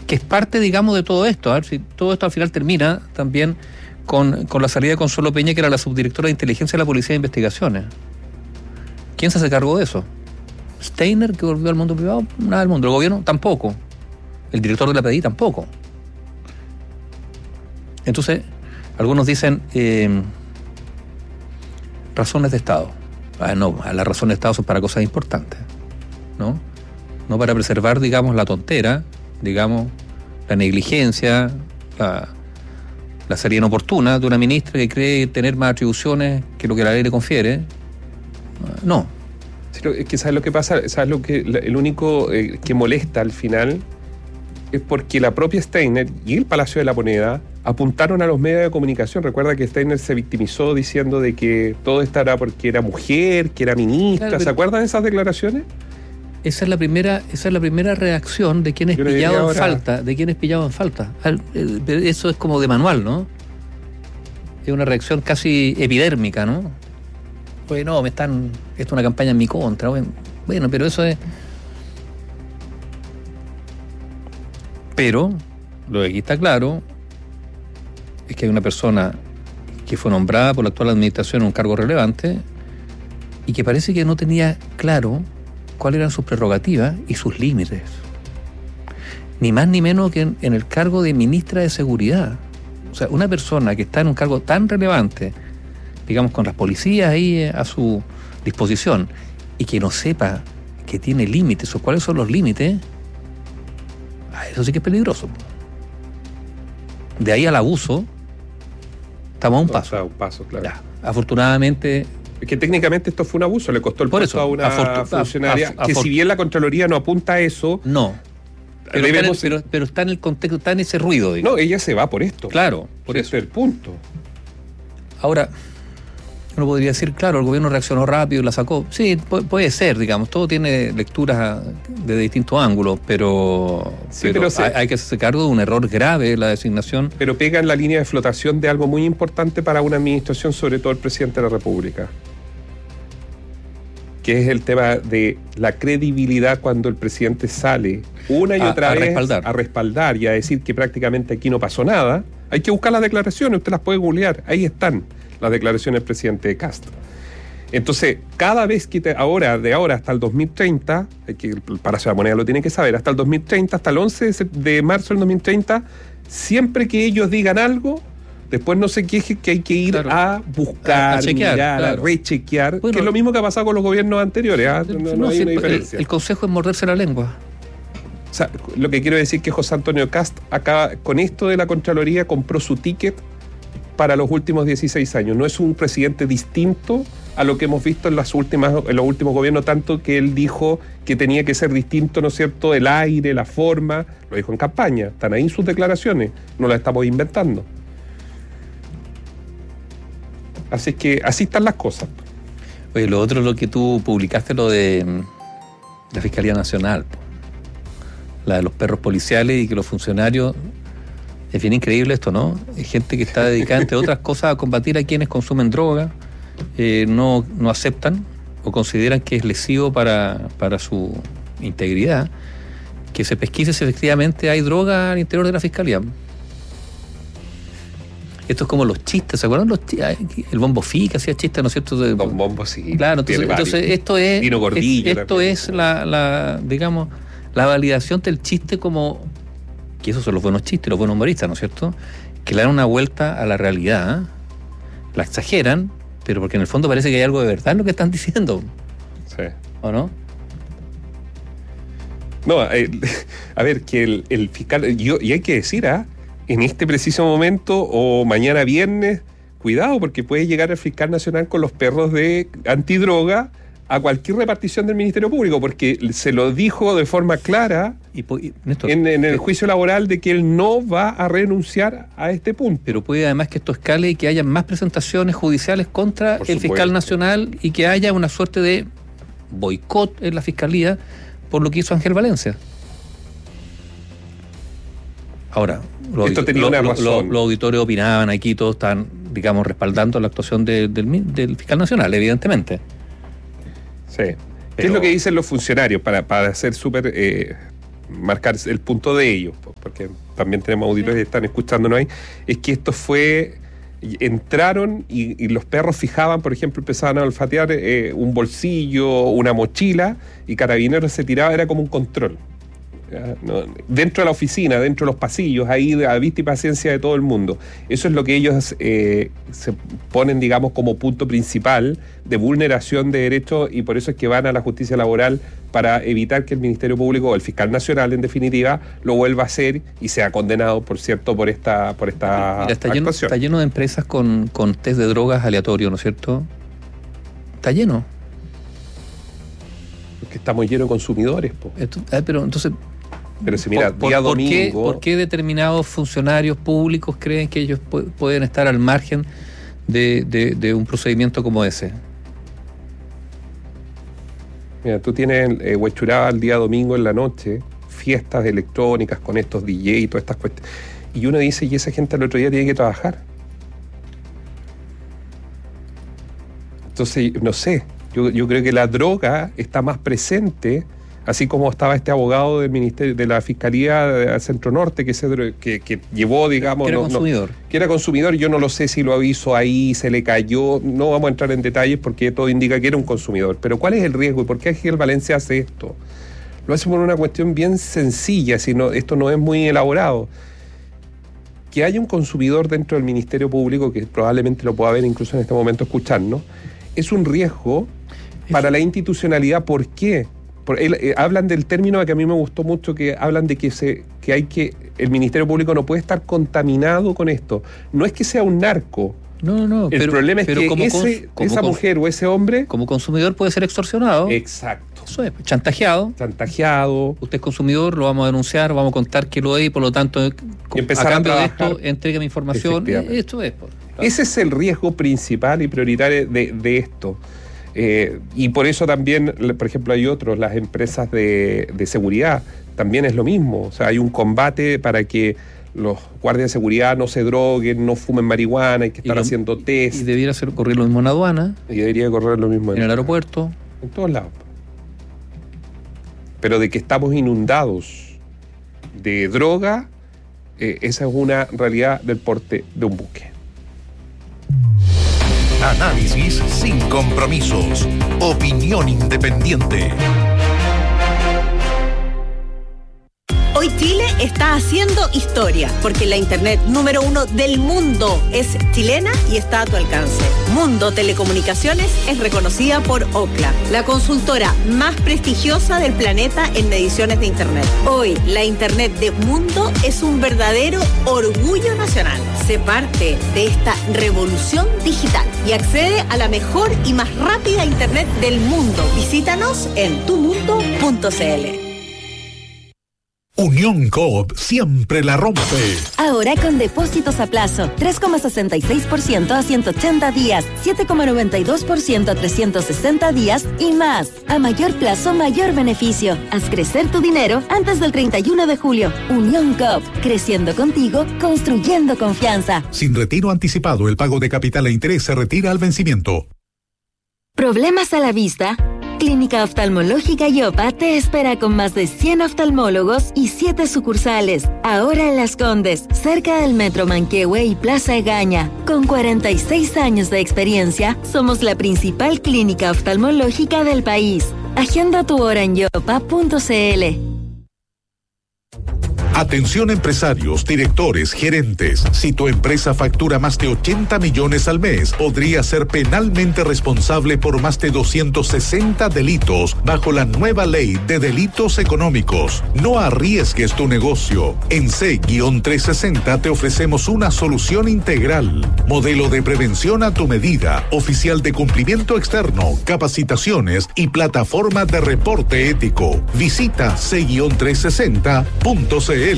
que es parte, digamos, de todo esto. A ver si todo esto al final termina también con la salida de Consuelo Peña, que era la subdirectora de inteligencia de la Policía de Investigaciones. ¿Quién se hace cargo de eso? Steiner, que volvió al mundo privado, nada del mundo. El gobierno tampoco. El director de la PDI tampoco. Entonces, algunos dicen razones de Estado. No, las razones de Estado son para cosas importantes, ¿no? No para preservar, digamos, la tontera, digamos, la negligencia, la salida inoportuna de una ministra que cree tener más atribuciones que lo que la ley le confiere. No. Es que ¿sabes lo que pasa? ¿Sabes lo que el único que molesta al final? Es porque la propia Steiner y el Palacio de la Moneda apuntaron a los medios de comunicación. Recuerda que Steiner se victimizó diciendo de que todo esto era porque era mujer, que era ministra. Claro, ¿se acuerdan de esas declaraciones? Esa es la primera reacción de quien es pillado en falta. Eso es como de manual, ¿no? Es una reacción casi epidérmica, ¿no? Pues no, esto es una campaña en mi contra. Bueno, pero eso es... Pero lo que aquí está claro es que hay una persona que fue nombrada por la actual administración en un cargo relevante y que parece que no tenía claro cuáles eran sus prerrogativas y sus límites. Ni más ni menos que en el cargo de ministra de Seguridad. O sea, una persona que está en un cargo tan relevante, digamos, con las policías ahí a su disposición, y que no sepa que tiene límites o cuáles son los límites, eso sí que es peligroso. De ahí al abuso, estamos a un paso. A un paso, claro. Ya, afortunadamente... Es que técnicamente esto fue un abuso, le costó el puesto a una funcionaria que si bien la Contraloría no apunta a eso... No, pero está en el contexto, está en ese ruido, digamos. No, ella se va por esto. Claro, por eso. Ese es el punto. Ahora, uno podría decir, claro, el gobierno reaccionó rápido y la sacó. Sí, puede ser, digamos, todo tiene lecturas de distintos ángulos, pero hay que hacerse cargo de un error grave, la designación. Pero pega en la línea de flotación de algo muy importante para una administración, sobre todo el presidente de la República, que es el tema de la credibilidad cuando el presidente sale una y otra vez a respaldar y a decir que prácticamente aquí no pasó nada. Hay que buscar las declaraciones, usted las puede googlear, ahí están las declaraciones del presidente Kast. Entonces, cada vez que de ahora hasta el 2030, que el Palacio de la Moneda lo tiene que saber, hasta el 2030, hasta el 11 de marzo del 2030, siempre que ellos digan algo, después no se queje que hay que ir a buscar, a chequear, mirar, a rechequear, que es lo mismo que ha pasado con los gobiernos anteriores. No hay una diferencia. El consejo es morderse la lengua. O sea, lo que quiero decir es que José Antonio Kast acá, con esto de la Contraloría, compró su ticket para los últimos 16 años. No es un presidente distinto a lo que hemos visto en los últimos gobiernos, tanto que él dijo que tenía que ser distinto, ¿no es cierto?, el aire, la forma, lo dijo en campaña, están ahí sus declaraciones, no las estamos inventando. Así es que así están las cosas. Oye, lo otro, lo que tú publicaste, lo de la Fiscalía Nacional, la de los perros policiales y que los funcionarios... Es bien increíble esto, ¿no? Hay gente que está dedicada, entre otras cosas, a combatir a quienes consumen droga, no aceptan o consideran que es lesivo para su integridad, que se pesquise si efectivamente hay droga al interior de la Fiscalía. Esto es como los chistes, ¿se acuerdan? El Bombo Fi que hacía chistes, ¿no es cierto? Don Bombo, sí. Claro, entonces esto es... Dino Gordillo. Esto es digamos, la validación del chiste como... que esos son los buenos chistes, los buenos humoristas, ¿no es cierto?, que le dan una vuelta a la realidad, la exageran, pero porque en el fondo parece que hay algo de verdad en lo que están diciendo. Sí. ¿O no? No, a ver, que el fiscal, y hay que decir, en este preciso momento o mañana viernes, cuidado, porque puede llegar el fiscal nacional con los perros de antidroga a cualquier repartición del Ministerio Público, porque se lo dijo de forma clara Néstor, en el juicio laboral de que él no va a renunciar a este punto. Pero puede además que esto escale y que haya más presentaciones judiciales contra el fiscal nacional y que haya una suerte de boicot en la Fiscalía por lo que hizo Ángel Valencia. Ahora, los auditores opinaban aquí, todos están, digamos, respaldando la actuación del fiscal nacional, evidentemente. Sí. ¿Qué es lo que dicen los funcionarios para ser súper marcar el punto de ellos, porque también tenemos auditores que están escuchándonos ahí, es que esto fue... Entraron y los perros fijaban, por ejemplo, empezaban a olfatear un bolsillo, una mochila, y Carabineros se tiraba, era como un control. ¿No? Dentro de la oficina, dentro de los pasillos, ahí a vista y paciencia de todo el mundo. Eso es lo que ellos se ponen, digamos, como punto principal de vulneración de derechos, y por eso es que van a la justicia laboral para evitar que el Ministerio Público, o el fiscal nacional en definitiva, lo vuelva a hacer y sea condenado, por cierto, por esta Mira, está lleno de empresas con test de drogas aleatorios, ¿no es cierto? Está lleno. Porque estamos llenos de consumidores, po. Pero entonces... Pero si mira, día domingo... ¿Por qué determinados funcionarios públicos creen que ellos pueden estar al margen de un procedimiento como ese? Mira, tú tienes Huechuraba el día domingo en la noche, fiestas electrónicas con estos DJ y todas estas cuestiones. Y uno dice, y esa gente al otro día tiene que trabajar. Entonces, no sé, yo creo que la droga está más presente, así como estaba este abogado del Ministerio de la Fiscalía de Centro Norte que llevó, digamos... Que era consumidor. Que era consumidor, yo no lo sé si lo avisó ahí, se le cayó, no vamos a entrar en detalles porque todo indica que era un consumidor. Pero ¿cuál es el riesgo y por qué Ángel Valencia hace esto? Lo hace por una cuestión bien sencilla, esto no es muy elaborado. Que haya un consumidor dentro del Ministerio Público, que probablemente lo pueda ver incluso en este momento escucharnos, es un riesgo para la institucionalidad. ¿Por qué? Hablan del término que a mí me gustó mucho, que hablan de que el Ministerio Público no puede estar contaminado con esto. No es que sea un narco. No. El problema es que esa mujer o ese hombre... Como consumidor puede ser extorsionado. Exacto. Eso es, chantajeado. Chantajeado. Usted es consumidor, lo vamos a denunciar, vamos a contar que lo es y por lo tanto, a cambio de esto, entregue mi información. Esto es. Ese es el riesgo principal y prioritario de esto. Y por eso también, por ejemplo, hay otros, las empresas de seguridad, también es lo mismo. O sea, hay un combate para que los guardias de seguridad no se droguen, no fumen marihuana, hay que estar haciendo test. Y debiera correr lo mismo en la aduana. Y debería correr lo mismo en el aeropuerto. En todos lados. Pero de que estamos inundados de droga, esa es una realidad del porte de un buque. Análisis sin compromisos. Opinión independiente. Hoy Chile está haciendo historia, porque la internet número 1 del mundo es chilena y está a tu alcance. Mundo Telecomunicaciones es reconocida por Ookla, la consultora más prestigiosa del planeta en mediciones de internet. Hoy, la internet de Mundo es un verdadero orgullo nacional. Sé parte de esta revolución digital y accede a la mejor y más rápida internet del mundo. Visítanos en tumundo.cl. Unión Coop siempre la rompe. Ahora con depósitos a plazo, 3,66% a 180 días, 7,92% a 360 días y más. A mayor plazo, mayor beneficio. Haz crecer tu dinero antes del 31 de julio. Unión Coop, creciendo contigo, construyendo confianza. Sin retiro anticipado, el pago de capital e interés se retira al vencimiento. ¿Problemas a la vista? Clínica Oftalmológica Yopa te espera con más de 100 oftalmólogos y 7 sucursales. Ahora en Las Condes, cerca del Metro Manquehue y Plaza Egaña. Con 46 años de experiencia, somos la principal clínica oftalmológica del país. Agenda tu hora en yopa.cl. Atención empresarios, directores, gerentes. Si tu empresa factura más de 80 millones al mes, podría ser penalmente responsable por más de 260 delitos bajo la nueva ley de delitos económicos. No arriesgues tu negocio. En C-360 te ofrecemos una solución integral. Modelo de prevención a tu medida, oficial de cumplimiento externo, capacitaciones y plataforma de reporte ético. Visita C-360.cl.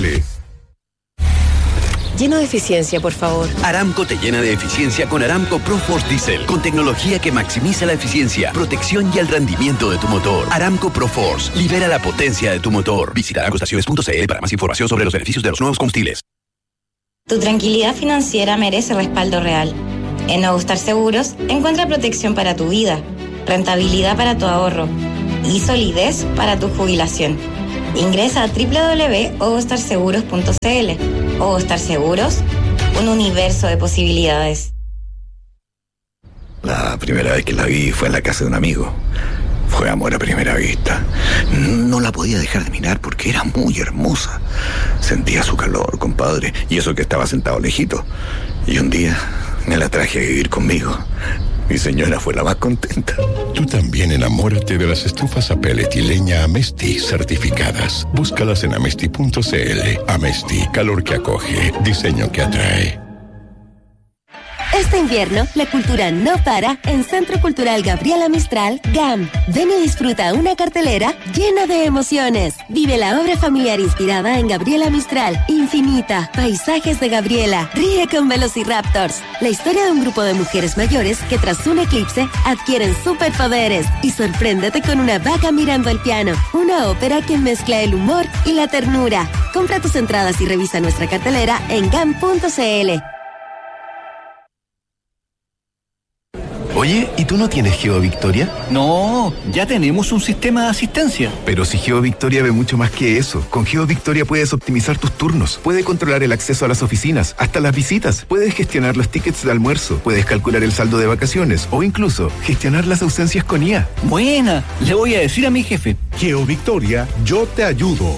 Lleno de eficiencia, por favor. Aramco te llena de eficiencia con Aramco ProForce Diesel, con tecnología que maximiza la eficiencia, protección y el rendimiento de tu motor. Aramco ProForce, libera la potencia de tu motor. Visita aramcoestaciones.cl para más información sobre los beneficios de los nuevos combustibles. Tu tranquilidad financiera merece respaldo real. En Augustar Seguros, encuentra protección para tu vida, rentabilidad para tu ahorro y solidez para tu jubilación. Ingresa a www.ogostarseguros.cl. Ogostar Seguros, un universo de posibilidades. La primera vez que la vi fue en la casa de un amigo. Fue amor a primera vista. No la podía dejar de mirar porque era muy hermosa. Sentía su calor, compadre, y eso que estaba sentado lejito. Y un día me la traje a vivir conmigo. Mi señora fue la más contenta. Tú también enamórate de las estufas a pellet y leña Amesti certificadas. Búscalas en amesti.cl. Amesti, calor que acoge, diseño que atrae. Este invierno, la cultura no para en Centro Cultural Gabriela Mistral, GAM. Ven y disfruta una cartelera llena de emociones. Vive la obra familiar inspirada en Gabriela Mistral, Infinita, Paisajes de Gabriela, Ríe con Velociraptors. La historia de un grupo de mujeres mayores que tras un eclipse adquieren superpoderes. Y sorpréndete con una vaca mirando el piano, una ópera que mezcla el humor y la ternura. Compra tus entradas y revisa nuestra cartelera en gam.cl. Oye, ¿y tú no tienes GeoVictoria? No, ya tenemos un sistema de asistencia. Pero si GeoVictoria ve mucho más que eso. Con GeoVictoria puedes optimizar tus turnos, puedes controlar el acceso a las oficinas, hasta las visitas, puedes gestionar los tickets de almuerzo, puedes calcular el saldo de vacaciones o incluso gestionar las ausencias con IA. Buena, le voy a decir a mi jefe. GeoVictoria, yo te ayudo.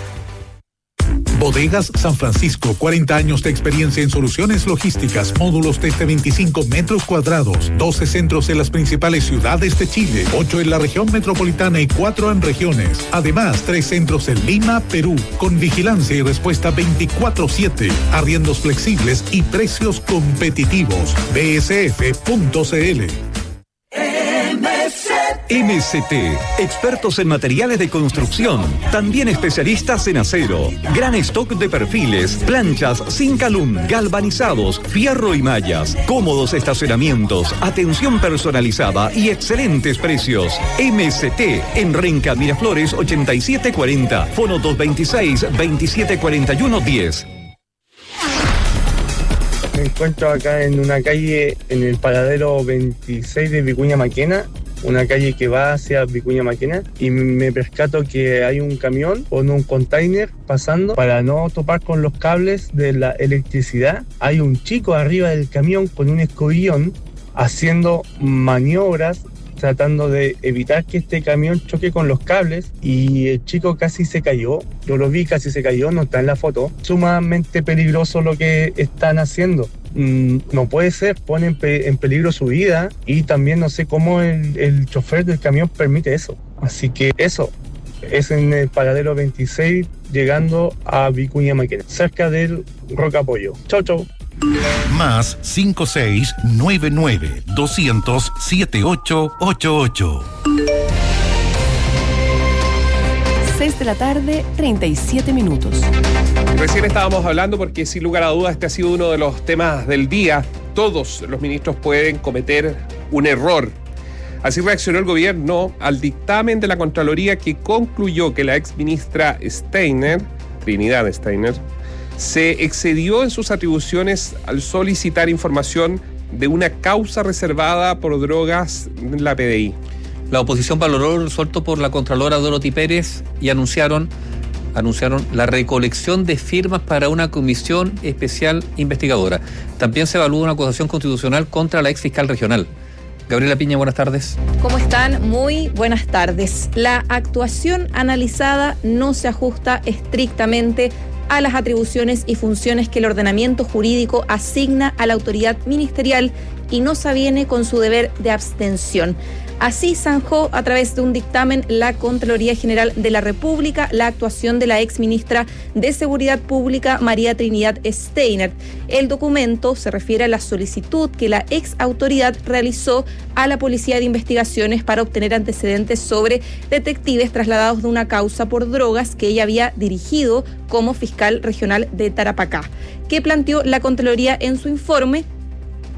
Bodegas San Francisco, 40 años de experiencia en soluciones logísticas, módulos desde 25 metros cuadrados, 12 centros en las principales ciudades de Chile, 8 en la región metropolitana y 4 en regiones. Además, 3 centros en Lima, Perú, con vigilancia y respuesta 24/7, arriendos flexibles y precios competitivos. bsf.cl. MST, expertos en materiales de construcción, también especialistas en acero, gran stock de perfiles, planchas, Zincalum, galvanizados, fierro y mallas, cómodos estacionamientos, atención personalizada y excelentes precios. MST, en Renca Miraflores 8740, fono 226-2741-10. Me encuentro acá en una calle, en el paradero 26 de Vicuña Maquena, una calle que va hacia Vicuña Maquena, y me percato que hay un camión con un container pasando. Para no topar con los cables de la electricidad, hay un chico arriba del camión con un escobillón haciendo maniobras, tratando de evitar que este camión choque con los cables, y el chico casi se cayó. Yo lo vi, casi se cayó, no está en la foto. Sumamente peligroso lo que están haciendo. No puede ser, pone en peligro su vida, y también no sé cómo el chofer del camión permite eso. Así que eso es en el paradero 26 llegando a Vicuña Maquena, cerca del Rocapollo. Chau, chau. Más 5699-200-7888. 6 de la tarde, 37 minutos. Recién estábamos hablando porque sin lugar a dudas este ha sido uno de los temas del día. Todos los ministros pueden cometer un error. Así reaccionó el gobierno al dictamen de la Contraloría, que concluyó que la exministra Steiner, Trinidad Steiner, se excedió en sus atribuciones al solicitar información de una causa reservada por drogas en la PDI. La oposición valoró lo resuelto por la Contralora Dorothy Pérez y anunciaron la recolección de firmas para una comisión especial investigadora. También se evalúa una acusación constitucional contra la exfiscal regional. Gabriela Piña, buenas tardes. ¿Cómo están? Muy buenas tardes. La actuación analizada no se ajusta estrictamente a las atribuciones y funciones que el ordenamiento jurídico asigna a la autoridad ministerial y no se aviene con su deber de abstención. Así zanjó a través de un dictamen la Contraloría General de la República la actuación de la exministra de Seguridad Pública, María Trinidad Steiner. El documento se refiere a la solicitud que la ex autoridad realizó a la Policía de Investigaciones para obtener antecedentes sobre detectives trasladados de una causa por drogas que ella había dirigido como fiscal regional de Tarapacá. ¿Qué planteó la Contraloría en su informe?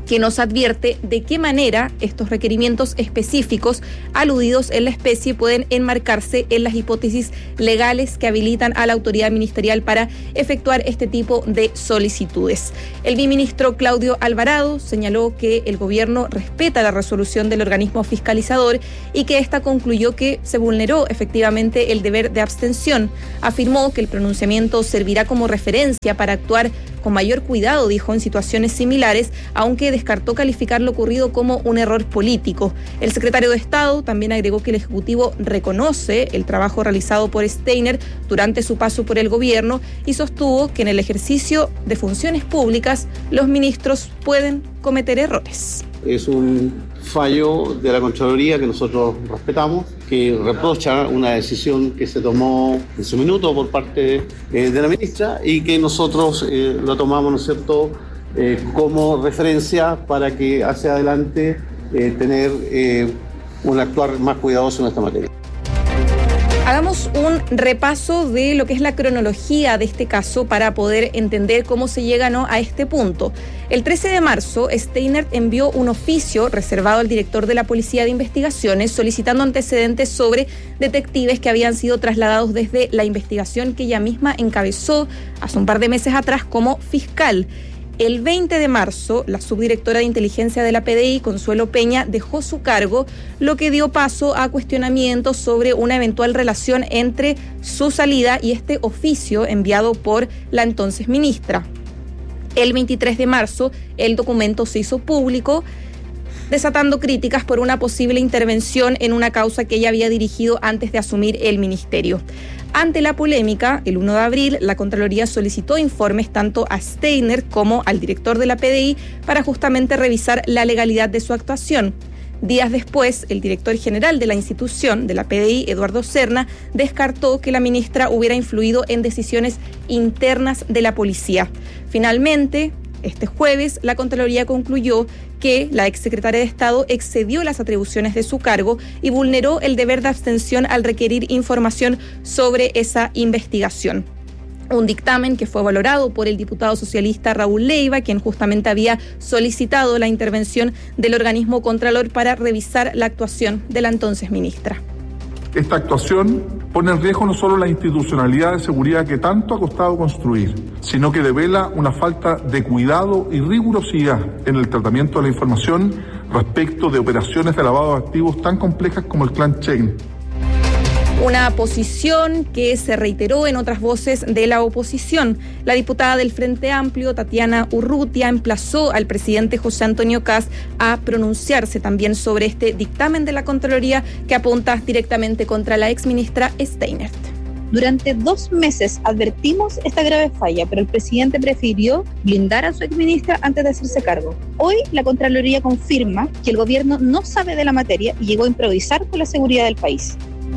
que nos advierte de qué manera estos requerimientos específicos aludidos en la especie pueden enmarcarse en las hipótesis legales que habilitan a la autoridad ministerial para efectuar este tipo de solicitudes. El viceministro Claudio Alvarado señaló que el gobierno respeta la resolución del organismo fiscalizador y que ésta concluyó que se vulneró efectivamente el deber de abstención. Afirmó que el pronunciamiento servirá como referencia para actuar con mayor cuidado, dijo, en situaciones similares, aunque descartó calificar lo ocurrido como un error político. El secretario de Estado también agregó que el Ejecutivo reconoce el trabajo realizado por Steiner durante su paso por el gobierno y sostuvo que en el ejercicio de funciones públicas los ministros pueden cometer errores. Es un fallo de la Contraloría que nosotros respetamos, que reprocha una decisión que se tomó en su minuto por parte de la ministra y que nosotros lo tomamos, ¿no es cierto?, como referencia para que hacia adelante tener un actuar más cuidadoso en esta materia. Hagamos un repaso de lo que es la cronología de este caso para poder entender cómo se llega a este punto. El 13 de marzo, Steiner envió un oficio reservado al director de la Policía de Investigaciones solicitando antecedentes sobre detectives que habían sido trasladados desde la investigación que ella misma encabezó hace un par de meses atrás como fiscal. El 20 de marzo, la subdirectora de inteligencia de la PDI, Consuelo Peña, dejó su cargo, lo que dio paso a cuestionamientos sobre una eventual relación entre su salida y este oficio enviado por la entonces ministra. El 23 de marzo, el documento se hizo público, desatando críticas por una posible intervención en una causa que ella había dirigido antes de asumir el ministerio. Ante la polémica, el 1 de abril, la Contraloría solicitó informes tanto a Steiner como al director de la PDI para justamente revisar la legalidad de su actuación. Días después, el director general de la institución, de la PDI, Eduardo Serna, descartó que la ministra hubiera influido en decisiones internas de la policía. Finalmente, este jueves, la Contraloría concluyó que la exsecretaria de Estado excedió las atribuciones de su cargo y vulneró el deber de abstención al requerir información sobre esa investigación. Un dictamen que fue valorado por el diputado socialista Raúl Leiva, quien justamente había solicitado la intervención del organismo Contralor para revisar la actuación de la entonces ministra. Esta actuación pone en riesgo no solo la institucionalidad de seguridad que tanto ha costado construir, sino que devela una falta de cuidado y rigurosidad en el tratamiento de la información respecto de operaciones de lavado de activos tan complejas como el Clan Chain. Una posición que se reiteró en otras voces de la oposición. La diputada del Frente Amplio, Tatiana Urrutia, emplazó al presidente José Antonio Kast a pronunciarse también sobre este dictamen de la Contraloría que apunta directamente contra la exministra Steiner. Durante 2 meses advertimos esta grave falla, pero el presidente prefirió blindar a su exministra antes de hacerse cargo. Hoy la Contraloría confirma que el gobierno no sabe de la materia y llegó a improvisar con la seguridad del país.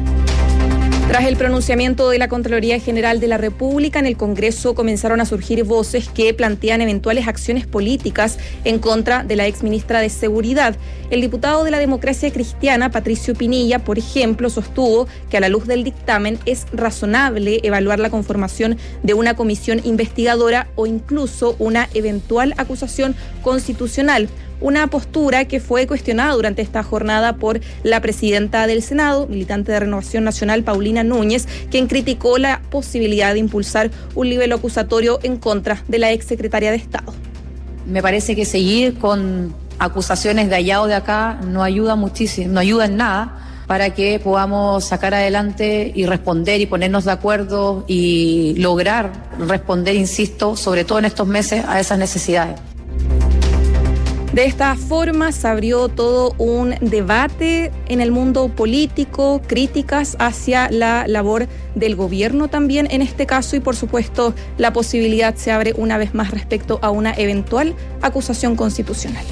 Tras el pronunciamiento de la Contraloría General de la República, en el Congreso comenzaron a surgir voces que plantean eventuales acciones políticas en contra de la exministra de Seguridad. El diputado de la Democracia Cristiana, Patricio Pinilla, por ejemplo, sostuvo que a la luz del dictamen es razonable evaluar la conformación de una comisión investigadora o incluso una eventual acusación constitucional. Una postura que fue cuestionada durante esta jornada por la presidenta del Senado, militante de Renovación Nacional, Paulina Núñez, quien criticó la posibilidad de impulsar un libelo acusatorio en contra de la exsecretaria de Estado. Me parece que seguir con acusaciones de allá o de acá no ayuda muchísimo, no ayuda en nada para que podamos sacar adelante y responder y ponernos de acuerdo y lograr responder, insisto, sobre todo en estos meses, a esas necesidades. De esta forma se abrió todo un debate en el mundo político, críticas hacia la labor del gobierno también en este caso y por supuesto la posibilidad se abre una vez más respecto a una eventual acusación constitucional.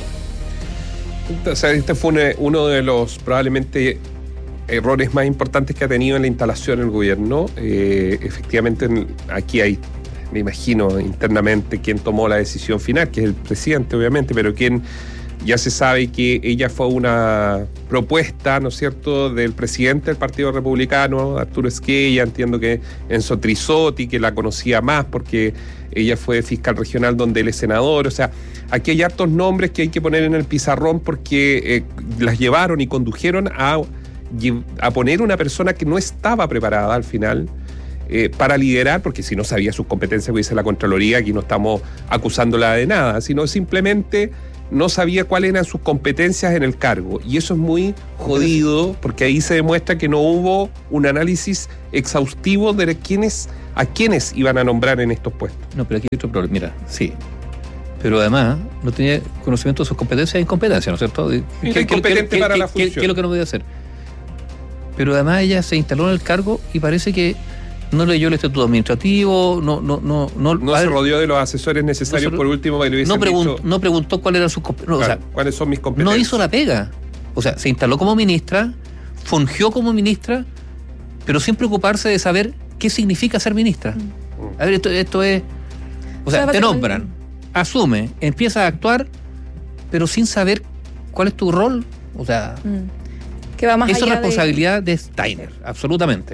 O sea, este fue uno de los probablemente errores más importantes que ha tenido en la instalación el gobierno. Efectivamente aquí hay, me imagino internamente, quién tomó la decisión final, que es el presidente obviamente, pero quién Ya se sabe que ella fue una propuesta, ¿no es cierto?, del presidente del Partido Republicano, Arturo Esquella. Entiendo que Enzo Trisotti, que la conocía más porque ella fue fiscal regional donde él es senador. O sea, aquí hay hartos nombres que hay que poner en el pizarrón porque las llevaron y condujeron a poner una persona que no estaba preparada al final para liderar, porque si no sabía sus competencias, como dice la Contraloría, aquí no estamos acusándola de nada, sino simplemente no sabía cuáles eran sus competencias en el cargo. Y eso es muy jodido, porque ahí se demuestra que no hubo un análisis exhaustivo de a quiénes iban a nombrar en estos puestos. No, pero aquí hay otro problema. Mira, sí. Pero además no tenía conocimiento de sus competencias e incompetencias, ¿no es cierto? Incompetente para la función. ¿Qué es lo que no podía hacer? Pero además ella se instaló en el cargo y parece que no leyó el estatuto administrativo, no se rodeó de los asesores necesarios, por último, para que le hubiesen dicho, no preguntó cuáles eran sus competencias. Claro, cuáles son mis competencias. No hizo la pega. O sea, se instaló como ministra, fungió como ministra, pero sin preocuparse de saber qué significa ser ministra. A ver, esto es... O sea, te nombran, asume, empieza a actuar, pero sin saber cuál es tu rol. O sea, que va más eso allá es responsabilidad de Steiner, absolutamente.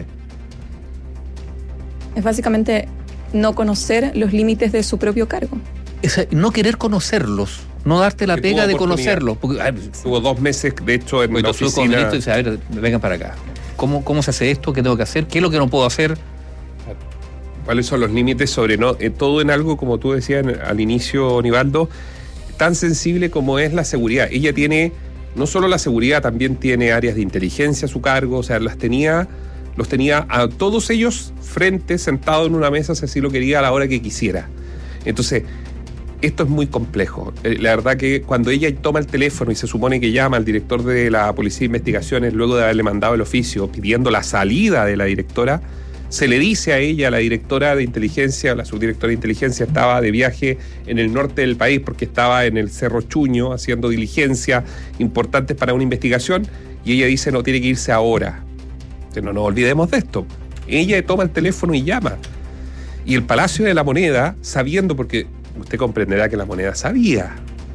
Es básicamente no conocer los límites de su propio cargo. Es no querer conocerlos, no darte la pega de conocerlos. Porque, tuvo 2 meses, de hecho, en la oficina. Y dice, a ver, vengan para acá. ¿Cómo se hace esto? ¿Qué tengo que hacer? ¿Qué es lo que no puedo hacer? ¿Cuáles son los límites sobre todo en algo, como tú decías al inicio, Nivaldo, tan sensible como es la seguridad? Ella tiene, no solo la seguridad, también tiene áreas de inteligencia a su cargo, o sea, los tenía a todos ellos frente, sentados en una mesa, si así lo quería, a la hora que quisiera. Entonces, esto es muy complejo. La verdad que cuando ella toma el teléfono y se supone que llama al director de la Policía de Investigaciones, luego de haberle mandado el oficio pidiendo la salida de la directora, se le dice a ella, la directora de inteligencia, la subdirectora de inteligencia, estaba de viaje en el norte del país porque estaba en el Cerro Chuño haciendo diligencias importantes para una investigación, y ella dice, no, tiene que irse ahora. No nos olvidemos de esto. Ella toma el teléfono y llama. Y el Palacio de la Moneda, sabiendo, porque usted comprenderá que la Moneda sabía,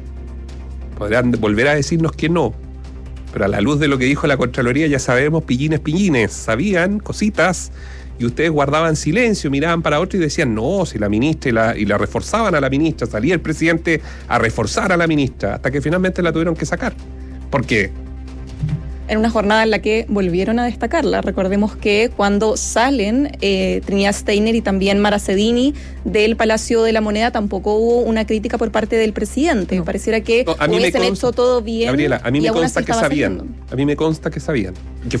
podrán volver a decirnos que no, pero a la luz de lo que dijo la Contraloría ya sabemos, pillines, sabían cositas, y ustedes guardaban silencio, miraban para otro y decían, no, si la ministra, y la reforzaban a la ministra, salía el presidente a reforzar a la ministra, hasta que finalmente la tuvieron que sacar. ¿Por qué? En una jornada en la que volvieron a destacarla. Recordemos que cuando salen Trinidad Steiner y también Mara Cedini del Palacio de la Moneda, tampoco hubo una crítica por parte del presidente. No. Pareciera que hubiesen hecho todo bien. Gabriela, a mí me consta que sabían. A mí me consta que sabían.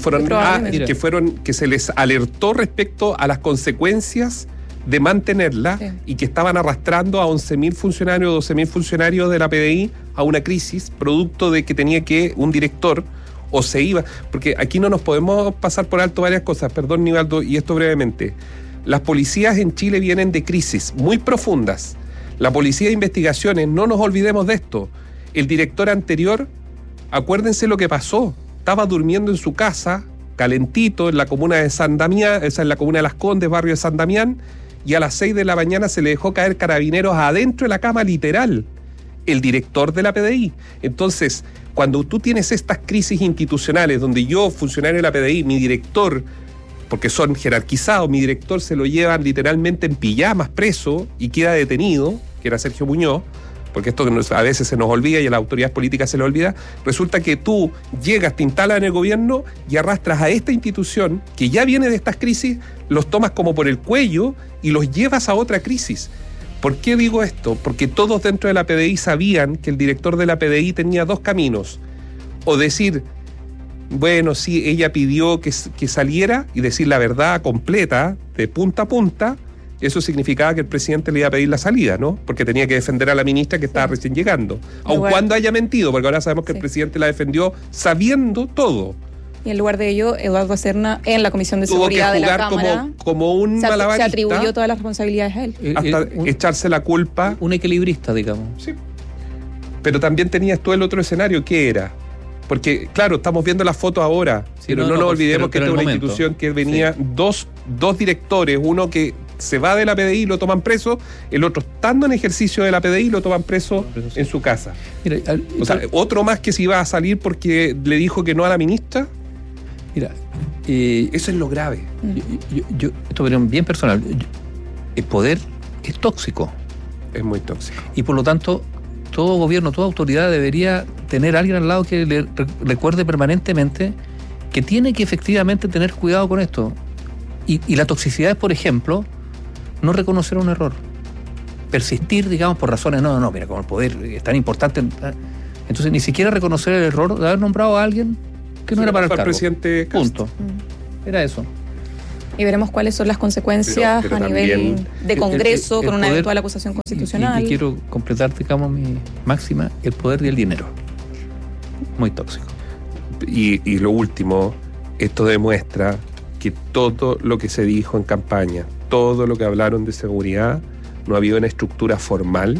Que se les alertó respecto a las consecuencias de mantenerla, sí, y que estaban arrastrando a 11.000 funcionarios, 12.000 funcionarios de la PDI a una crisis, producto de que tenía que un director o se iba, porque aquí no nos podemos pasar por alto varias cosas, perdón, Nivaldo, y esto brevemente. Las policías en Chile vienen de crisis muy profundas. La Policía de Investigaciones, no nos olvidemos de esto. El director anterior, acuérdense lo que pasó, estaba durmiendo en su casa, calentito, en la comuna de San Damián, esa es la comuna de Las Condes, barrio de San Damián, y a las 6 de la mañana se le dejó caer carabineros adentro de la cama, literal, el director de la PDI. Entonces, cuando tú tienes estas crisis institucionales donde yo, funcionario de la PDI, mi director, porque son jerarquizados, mi director se lo llevan literalmente en pijamas preso y queda detenido, que era Sergio Muñoz, porque esto a veces se nos olvida y a las autoridades políticas se le olvida, resulta que tú llegas, te instalas en el gobierno y arrastras a esta institución que ya viene de estas crisis, los tomas como por el cuello y los llevas a otra crisis. ¿Por qué digo esto? Porque todos dentro de la PDI sabían que el director de la PDI tenía 2 caminos. O decir, bueno, sí, ella pidió que saliera y decir la verdad completa, de punta a punta. Eso significaba que el presidente le iba a pedir la salida, ¿no? Porque tenía que defender a la ministra que estaba recién llegando. Aun cuando haya mentido, porque ahora sabemos que el presidente la defendió sabiendo todo. Y en lugar de ello, Eduardo Serna, en la Comisión de Seguridad de la Cámara, como un malabarista, se atribuyó todas las responsabilidades a él. Hasta echarse la culpa. Un equilibrista, digamos. Sí. Pero también tenías tú el otro escenario, ¿qué era? Porque, claro, estamos viendo la foto ahora, sí, pero no nos olvidemos que esta es una institución que venía dos directores, uno que se va de la PDI y lo toman preso, el otro estando en ejercicio de la PDI lo toman preso en su casa. Mira, o sea, otro más que se iba a salir porque le dijo que no a la ministra. Mira, eso es lo grave. Esto es bien personal. El poder es tóxico. Es muy tóxico. Y por lo tanto, todo gobierno, toda autoridad debería tener a alguien al lado que le recuerde permanentemente que tiene que efectivamente tener cuidado con esto. Y la toxicidad es, por ejemplo, no reconocer un error. Persistir, digamos, por razones, mira, como el poder es tan importante. Entonces, ni siquiera reconocer el error de haber nombrado a alguien que no era para el cargo. Presidente Punto. Era eso. Y veremos cuáles son las consecuencias a nivel de Congreso con una eventual acusación constitucional. Y quiero completar, digamos, mi máxima, el poder y el dinero. Muy tóxico. Y lo último, esto demuestra que todo lo que se dijo en campaña, todo lo que hablaron de seguridad, no había una estructura formal,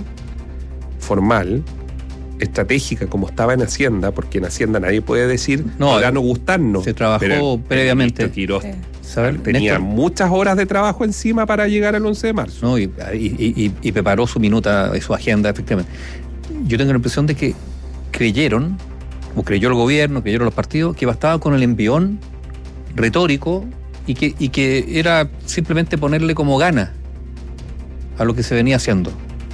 estratégica, como estaba en Hacienda, porque en Hacienda nadie puede decir, no gustarnos. Se trabajó previamente. Quirós tenía muchas horas de trabajo encima para llegar al 11 de marzo. No, y preparó su minuta y su agenda, efectivamente. Yo tengo la impresión de que creyó el gobierno, creyeron los partidos, que bastaba con el envión retórico y que era simplemente ponerle como gana a lo que se venía haciendo.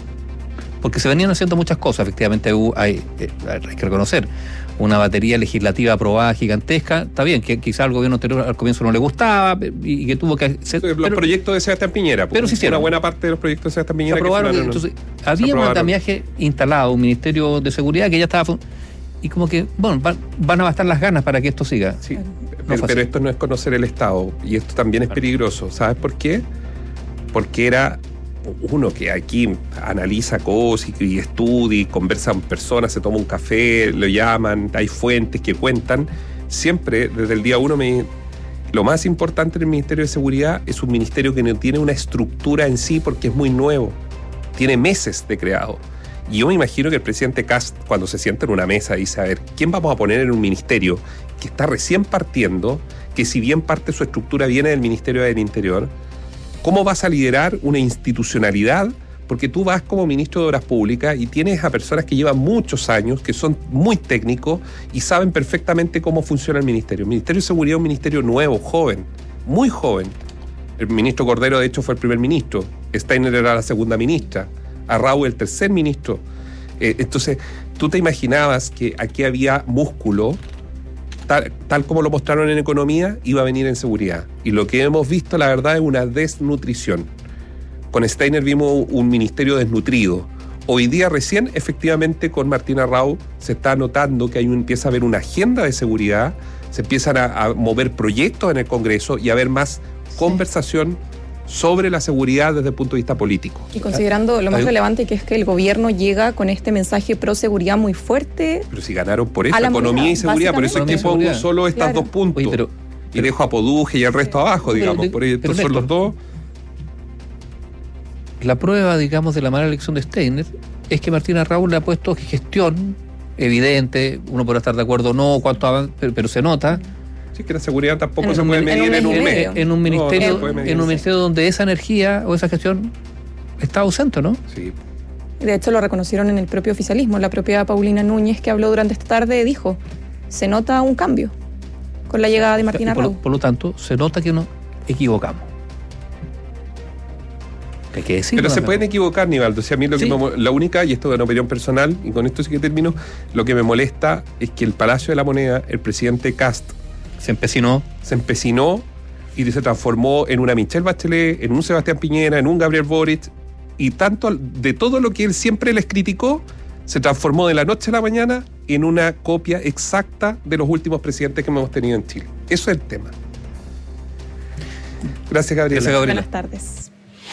Porque se venían haciendo muchas cosas, efectivamente hay que reconocer, una batería legislativa aprobada gigantesca, está bien, que quizá al gobierno anterior al comienzo no le gustaba y que tuvo que hacer... Los proyectos de Sebastián Piñera, pero sí hicieron. Una buena parte de los proyectos de Sebastián Piñera se aprobaron, entonces, había un andamiaje instalado, un Ministerio de Seguridad que ya estaba... Y como que, bueno, van a bastar las ganas para que esto siga. Sí, pero esto no es conocer el Estado, y esto también es peligroso. ¿Sabes por qué? Porque era uno que aquí analiza cosas y estudia, y conversa con personas, se toma un café, lo llaman, hay fuentes que cuentan. Siempre, desde el día uno, lo más importante en el Ministerio de Seguridad es un ministerio que no tiene una estructura en sí porque es muy nuevo. Tiene meses de creado. Y yo me imagino que el presidente Kast, cuando se sienta en una mesa, dice, a ver, ¿quién vamos a poner en un ministerio que está recién partiendo, que si bien parte de su estructura viene del Ministerio del Interior, cómo vas a liderar una institucionalidad? Porque tú vas como ministro de Obras Públicas y tienes a personas que llevan muchos años, que son muy técnicos y saben perfectamente cómo funciona el ministerio. El Ministerio de Seguridad es un ministerio nuevo, joven, muy joven. El ministro Cordero, de hecho, fue el primer ministro. Steiner era la segunda ministra. Arrau el tercer ministro. Entonces, tú te imaginabas que aquí había músculo, tal como lo mostraron en economía, iba a venir en seguridad. Y lo que hemos visto, la verdad, es una desnutrición. Con Steiner vimos un ministerio desnutrido. Hoy día recién, efectivamente, con Martín Arrau se está notando que empieza a haber una agenda de seguridad, se empiezan a mover proyectos en el Congreso y a haber más conversación sobre la seguridad desde el punto de vista político. Y considerando lo más relevante, que es que el gobierno llega con este mensaje pro seguridad muy fuerte. Pero si ganaron por eso, economía y seguridad, por eso es que pongo solo estas dos puntos. Oye, y dejo a Poduje y el resto abajo, digamos. Pero son los dos. La prueba, digamos, de la mala elección de Steiner es que Martín Arrau le ha puesto gestión evidente, uno podrá estar de acuerdo o no, pero se nota. Sí, que la seguridad tampoco se puede medir en un mes. En un ministerio donde esa energía o esa gestión está ausente, ¿no? Sí. De hecho, lo reconocieron en el propio oficialismo. La propia Paulina Núñez, que habló durante esta tarde, dijo, se nota un cambio con la llegada de Martín Arrau. Por lo tanto, se nota que nos equivocamos. Hay que decirlo. Pero se pueden equivocar, Nivaldo. O sea, a mí la única, y esto es una opinión personal, y con esto sí que termino, lo que me molesta es que el Palacio de la Moneda, el presidente Kast, se empecinó y se transformó en una Michelle Bachelet, en un Sebastián Piñera, en un Gabriel Boric, y tanto de todo lo que él siempre les criticó, se transformó de la noche a la mañana en una copia exacta de los últimos presidentes que hemos tenido en Chile. Eso es el tema. Gracias, Gabriela. Buenas tardes.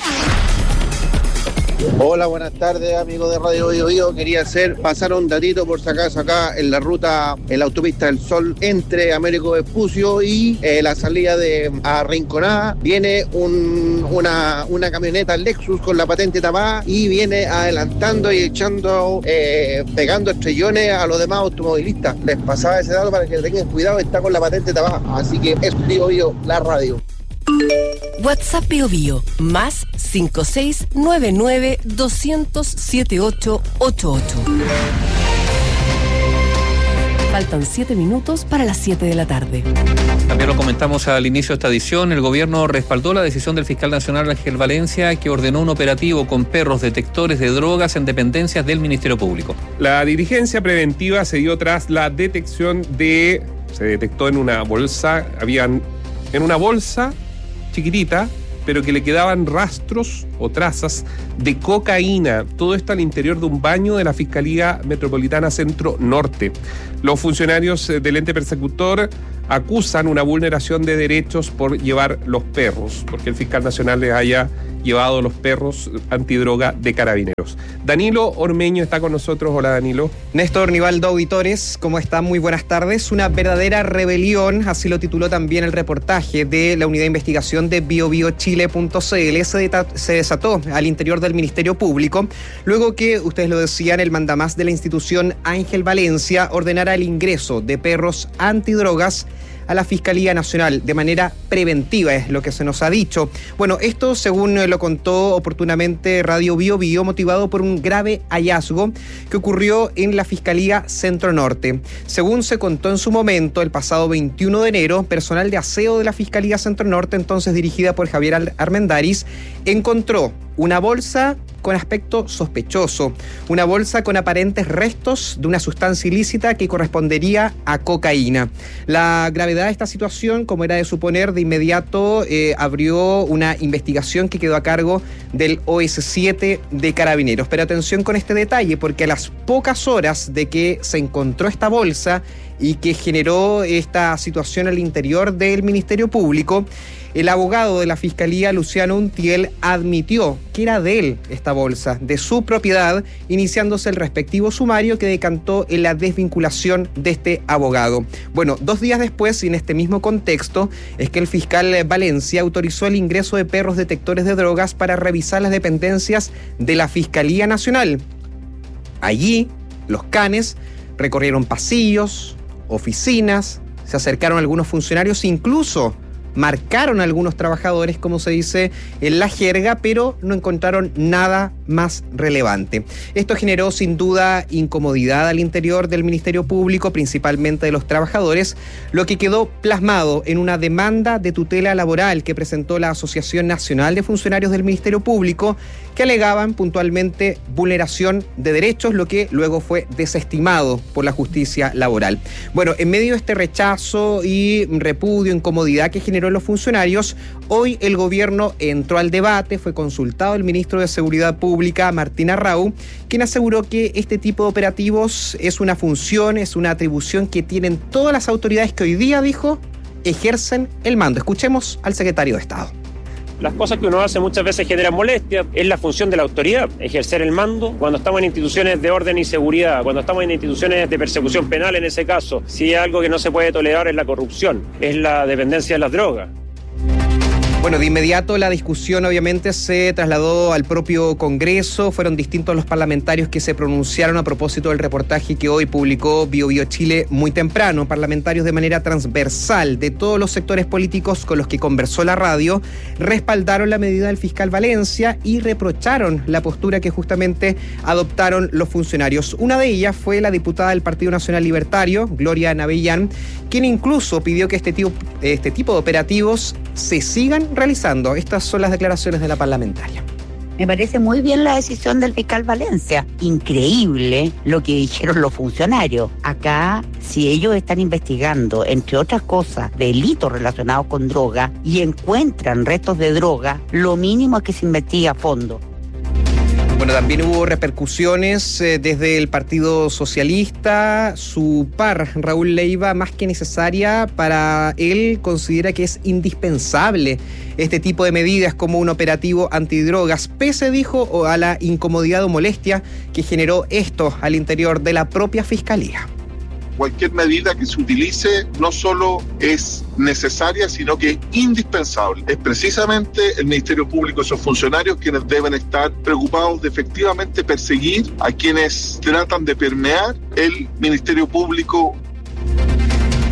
Hola, buenas tardes, amigos de Radio Bio Bio. Quería pasar un datito por si acaso acá en la ruta, en la autopista del Sol entre Américo Vespucio y la salida a Rinconada. Viene una camioneta Lexus con la patente tapada y viene adelantando y pegando estrellones a los demás automovilistas. Les pasaba ese dato para que tengan cuidado, está con la patente tapada. Así que es Bio Bio, la radio. WhatsApp Bio Bio, más 5699 200 7888. Faltan 7 minutos para las 7 de la tarde. También lo comentamos al inicio de esta edición. El gobierno respaldó la decisión del fiscal nacional Ángel Valencia, que ordenó un operativo con perros detectores de drogas en dependencias del Ministerio Público. La diligencia preventiva se dio tras la detección se detectó en una bolsa, en una bolsa chiquitita, pero que le quedaban rastros o trazas de cocaína. Todo esto al interior de un baño de la Fiscalía Metropolitana Centro Norte. Los funcionarios del ente persecutor acusan una vulneración de derechos por llevar los perros, porque el fiscal nacional les haya llevado los perros antidroga de Carabineros. Danilo Ormeño está con nosotros. Hola, Danilo. Néstor Nivaldo, auditores, ¿cómo están? Muy buenas tardes. Una verdadera rebelión, así lo tituló también el reportaje de la unidad de investigación de biobiochile.cl. Se desató al interior del Ministerio Público, luego que, ustedes lo decían, el mandamás de la institución Ángel Valencia ordenara el ingreso de perros antidrogas a la Fiscalía Nacional de manera preventiva, es lo que se nos ha dicho. Bueno, esto según lo contó oportunamente Radio Bio Bio, motivado por un grave hallazgo que ocurrió en la Fiscalía Centro Norte. Según se contó en su momento, el pasado 21 de enero, personal de aseo de la Fiscalía Centro Norte, entonces dirigida por Javier Armendáriz, encontró una bolsa con aspecto sospechoso, una bolsa con aparentes restos de una sustancia ilícita que correspondería a cocaína. La gravedad de esta situación, como era de suponer, de inmediato abrió una investigación que quedó a cargo del OS7 de Carabineros. Pero atención con este detalle, porque a las pocas horas de que se encontró esta bolsa y que generó esta situación al interior del Ministerio Público, el abogado de la Fiscalía, Luciano Untiel, admitió que era de él esta bolsa, de su propiedad, iniciándose el respectivo sumario que decantó en la desvinculación de este abogado. Bueno, 2 días después, y en este mismo contexto, es que el fiscal Valencia autorizó el ingreso de perros detectores de drogas para revisar las dependencias de la Fiscalía Nacional. Allí, los canes recorrieron pasillos, oficinas, se acercaron a algunos funcionarios, incluso marcaron a algunos trabajadores, como se dice en la jerga, pero no encontraron nada más relevante. Esto generó sin duda incomodidad al interior del Ministerio Público, principalmente de los trabajadores, lo que quedó plasmado en una demanda de tutela laboral que presentó la Asociación Nacional de Funcionarios del Ministerio Público, que alegaban puntualmente vulneración de derechos, lo que luego fue desestimado por la justicia laboral. Bueno, en medio de este rechazo y repudio, incomodidad que generó los funcionarios, hoy el gobierno entró al debate, fue consultado el ministro de Seguridad Pública, Martín Arrau, quien aseguró que este tipo de operativos es una función, es una atribución que tienen todas las autoridades que hoy día, dijo, ejercen el mando. Escuchemos al secretario de Estado. Las cosas que uno hace muchas veces generan molestia, es la función de la autoridad, ejercer el mando. Cuando estamos en instituciones de orden y seguridad, cuando estamos en instituciones de persecución penal en ese caso, si hay algo que no se puede tolerar es la corrupción, es la dependencia de las drogas. Bueno, de inmediato la discusión obviamente se trasladó al propio Congreso. Fueron distintos los parlamentarios que se pronunciaron a propósito del reportaje que hoy publicó Bio Bio Chile muy temprano. Parlamentarios de manera transversal de todos los sectores políticos con los que conversó la radio respaldaron la medida del fiscal Valencia y reprocharon la postura que justamente adoptaron los funcionarios. Una de ellas fue la diputada del Partido Nacional Libertario, Gloria Navellán, quien incluso pidió que este tipo de operativos se sigan realizando. Estas son las declaraciones de la parlamentaria. Me parece muy bien la decisión del fiscal Valencia. Increíble lo que dijeron los funcionarios. Acá, si ellos están investigando, entre otras cosas, delitos relacionados con droga y encuentran restos de droga, lo mínimo es que se investigue a fondo. Bueno, también hubo repercusiones desde el Partido Socialista. Su par, Raúl Leiva, más que necesaria para él, considera que es indispensable este tipo de medidas como un operativo antidrogas, pese, dijo, a la incomodidad o molestia que generó esto al interior de la propia Fiscalía. Cualquier medida que se utilice no solo es necesaria, sino que es indispensable. Es precisamente el Ministerio Público y sus funcionarios quienes deben estar preocupados de efectivamente perseguir a quienes tratan de permear el Ministerio Público.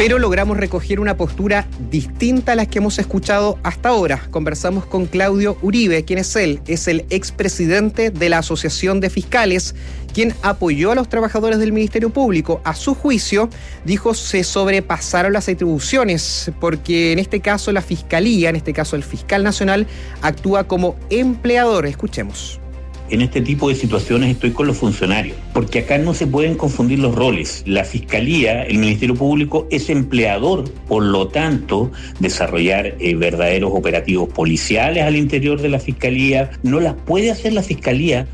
pero logramos recoger una postura distinta a las que hemos escuchado hasta ahora. Conversamos con Claudio Uribe. ¿Quién es él? Es el expresidente de la Asociación de Fiscales, quien apoyó a los trabajadores del Ministerio Público. A su juicio, dijo, se sobrepasaron las atribuciones, porque en este caso la Fiscalía, en este caso el Fiscal Nacional, actúa como empleador. Escuchemos. En este tipo de situaciones estoy con los funcionarios, porque acá no se pueden confundir los roles. La Fiscalía, el Ministerio Público, es empleador, por lo tanto, desarrollar verdaderos operativos policiales al interior de la Fiscalía no las puede hacer la Fiscalía.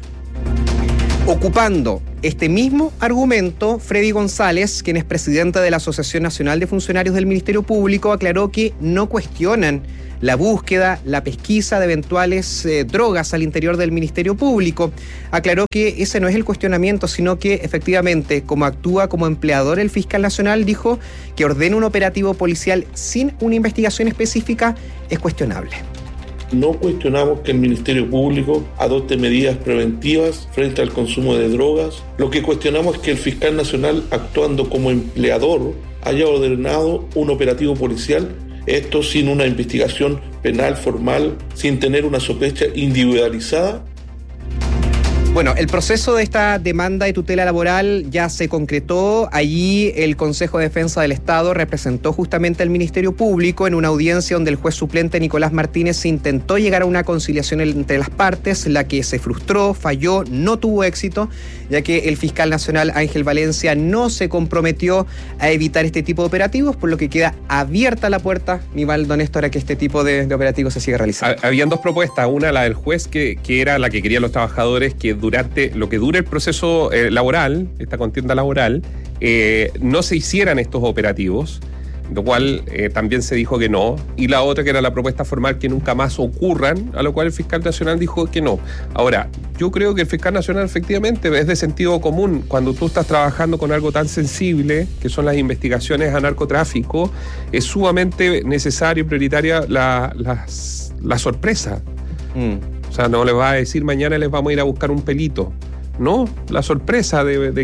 Ocupando este mismo argumento, Freddy González, quien es presidente de la Asociación Nacional de Funcionarios del Ministerio Público, aclaró que no cuestionan la búsqueda, la pesquisa de eventuales drogas al interior del Ministerio Público. Aclaró que ese no es el cuestionamiento, sino que efectivamente, como actúa como empleador el Fiscal Nacional, dijo que ordena un operativo policial sin una investigación específica es cuestionable. No cuestionamos que el Ministerio Público adopte medidas preventivas frente al consumo de drogas. Lo que cuestionamos es que el Fiscal Nacional, actuando como empleador, haya ordenado un operativo policial, esto sin una investigación penal formal, sin tener una sospecha individualizada. Bueno, el proceso de esta demanda de tutela laboral ya se concretó. Allí el Consejo de Defensa del Estado representó justamente al Ministerio Público en una audiencia donde el juez suplente Nicolás Martínez intentó llegar a una conciliación entre las partes, la que se frustró, falló, no tuvo éxito, ya que el fiscal nacional Ángel Valencia no se comprometió a evitar este tipo de operativos, por lo que queda abierta la puerta, Nivaldo Néstor, a que este tipo de operativos se siga realizando. Habían dos propuestas, una la del juez que era la que querían los trabajadores, que durante lo que dure el proceso laboral, esta contienda laboral, no se hicieran estos operativos, lo cual también se dijo que no, y la otra que era la propuesta formal, que nunca más ocurran, a lo cual el fiscal nacional dijo que no. Ahora, yo creo que el fiscal nacional efectivamente es de sentido común. Cuando tú estás trabajando con algo tan sensible, que son las investigaciones a narcotráfico, es sumamente necesario y prioritaria la sorpresa. O sea, no les va a decir mañana les vamos a ir a buscar un pelito. No, la sorpresa de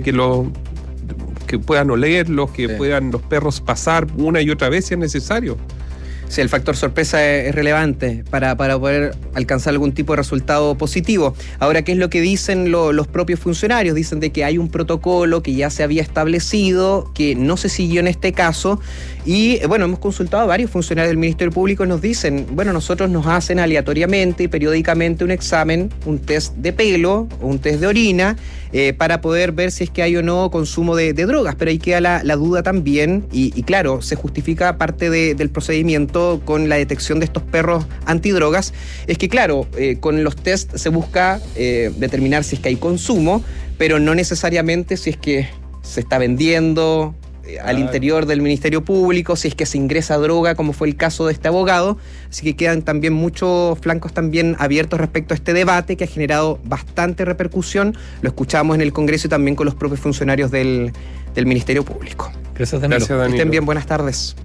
que puedan olerlos, que puedan los perros pasar una y otra vez si es necesario. Sí, el factor sorpresa es relevante para poder alcanzar algún tipo de resultado positivo. Ahora, ¿qué es lo que dicen los propios funcionarios? Dicen de que hay un protocolo que ya se había establecido, que no se siguió en este caso. Y bueno, hemos consultado a varios funcionarios del Ministerio Público y nos dicen, bueno, nosotros nos hacen aleatoriamente y periódicamente un examen, un test de pelo o un test de orina, para poder ver si es que hay o no consumo de drogas. Pero ahí queda la duda también y claro, se justifica parte del procedimiento con la detección de estos perros antidrogas. Es que claro, con los test se busca determinar si es que hay consumo, pero no necesariamente si es que se está vendiendo al interior del Ministerio Público, si es que se ingresa droga, como fue el caso de este abogado. Así que quedan también muchos flancos también abiertos respecto a este debate que ha generado bastante repercusión. Lo escuchamos en el Congreso y también con los propios funcionarios del Ministerio Público. Gracias, Danilo. Que estén bien, buenas tardes.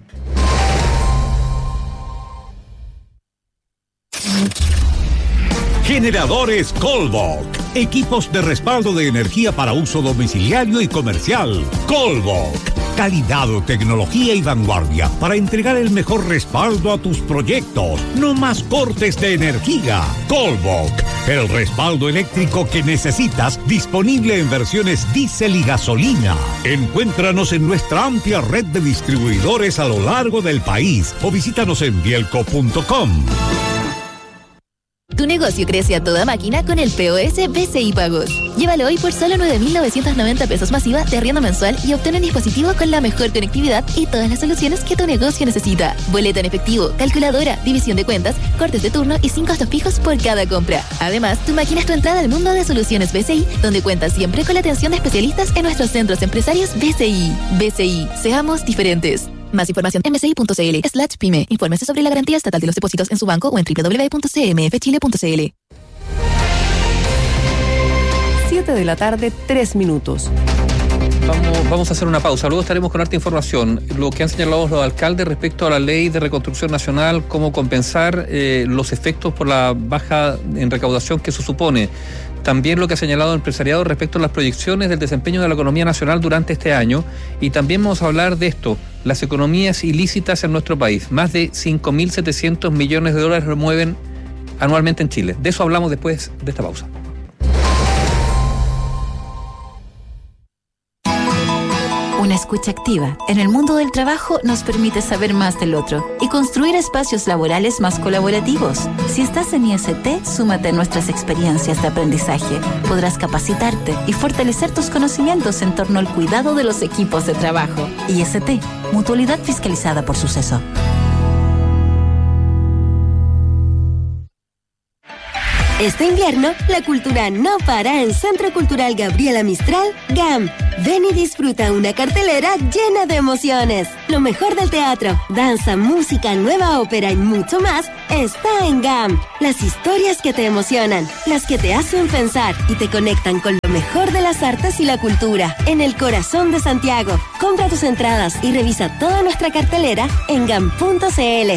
Generadores Colbok. Equipos de respaldo de energía para uso domiciliario y comercial. Colbok. Calidad, tecnología y vanguardia para entregar el mejor respaldo a tus proyectos. No más cortes de energía. Colbok. El respaldo eléctrico que necesitas, disponible en versiones diésel y gasolina. Encuéntranos en nuestra amplia red de distribuidores a lo largo del país o visítanos en bielco.com. Tu negocio crece a toda máquina con el POS BCI Pagos. Llévalo hoy por solo 9.990 pesos masiva de arriendo mensual y obtén un dispositivo con la mejor conectividad y todas las soluciones que tu negocio necesita. Boleta en efectivo, calculadora, división de cuentas, cortes de turno y 5 costos fijos por cada compra. Además, tu máquina es tu entrada al mundo de soluciones BCI, donde cuentas siempre con la atención de especialistas en nuestros centros empresarios BCI. BCI, seamos diferentes. Más información en bci.cl/pyme. Infórmese sobre la garantía estatal de los depósitos en su banco o en www.cmfchile.cl. 7 de la tarde, 3 minutos. Vamos a hacer una pausa, luego estaremos con harta información. Lo que han señalado los alcaldes respecto a la ley de reconstrucción nacional, cómo compensar los efectos por la baja en recaudación que eso supone. También lo que ha señalado el empresariado respecto a las proyecciones del desempeño de la economía nacional durante este año. Y también vamos a hablar de esto, las economías ilícitas en nuestro país. Más de 5.700 millones de dólares remueven anualmente en Chile. De eso hablamos después de esta pausa. Una escucha activa en el mundo del trabajo nos permite saber más del otro y construir espacios laborales más colaborativos. Si estás en IST, súmate a nuestras experiencias de aprendizaje. Podrás capacitarte y fortalecer tus conocimientos en torno al cuidado de los equipos de trabajo. IST, Mutualidad fiscalizada por Suceso. Este invierno, la cultura no para en Centro Cultural Gabriela Mistral, GAM. Ven y disfruta una cartelera llena de emociones. Lo mejor del teatro, danza, música, nueva ópera y mucho más está en GAM. Las historias que te emocionan, las que te hacen pensar y te conectan con lo mejor de las artes y la cultura. En el corazón de Santiago. Compra tus entradas y revisa toda nuestra cartelera en gam.cl.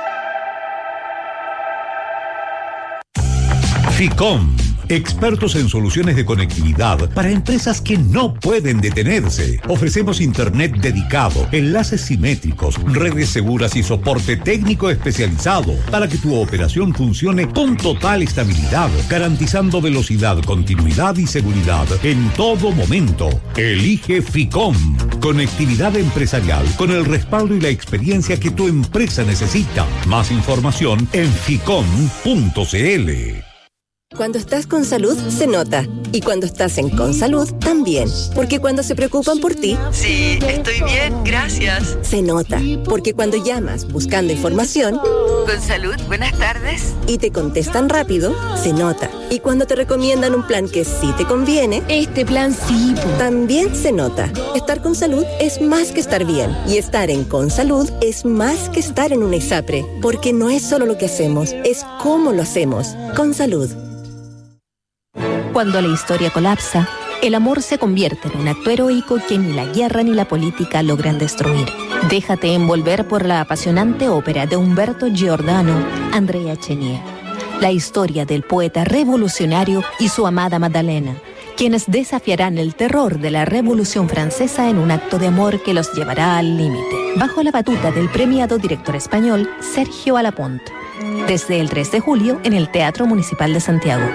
FICOM, expertos en soluciones de conectividad para empresas que no pueden detenerse. Ofrecemos internet dedicado, enlaces simétricos, redes seguras y soporte técnico especializado para que tu operación funcione con total estabilidad, garantizando velocidad, continuidad y seguridad en todo momento. Elige FICOM, conectividad empresarial con el respaldo y la experiencia que tu empresa necesita. Más información en ficom.cl. Cuando estás con salud, se nota. Y cuando estás en Consalud, también. Porque cuando se preocupan por ti... Sí, estoy bien, gracias. Se nota. Porque cuando llamas buscando información... Consalud, buenas tardes. Y te contestan rápido, se nota. Y cuando te recomiendan un plan que sí te conviene... Este plan sí. También se nota. Estar con salud es más que estar bien. Y estar en Consalud es más que estar en un ISAPRE. Porque no es solo lo que hacemos, es cómo lo hacemos. Consalud. Cuando la historia colapsa, el amor se convierte en un acto heroico que ni la guerra ni la política logran destruir. Déjate envolver por la apasionante ópera de Umberto Giordano, Andrea Chenier. La historia del poeta revolucionario y su amada Magdalena, quienes desafiarán el terror de la Revolución Francesa en un acto de amor que los llevará al límite. Bajo la batuta del premiado director español Sergio Alapont. Desde el 3 de julio en el Teatro Municipal de Santiago.